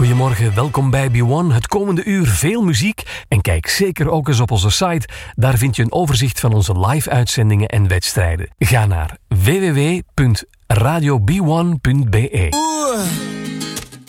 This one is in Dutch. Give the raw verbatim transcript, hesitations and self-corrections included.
Goedemorgen, welkom bij B one. Het komende uur veel muziek en kijk zeker ook eens op onze site. Daar vind je een overzicht van onze live-uitzendingen en wedstrijden. Ga naar w w w punt radio b one punt b e.